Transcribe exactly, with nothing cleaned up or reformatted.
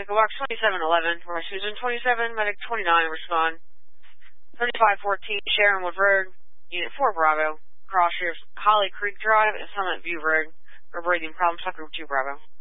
Echo Box twenty-seven eleven, for Susan twenty-seven, Medic twenty-nine, respond. thirty-five fourteen, Sharonwood Road, Unit four Bravo, cross shifts Holly Creek Drive and Summit View Road. For breathing problems, Group two Bravo.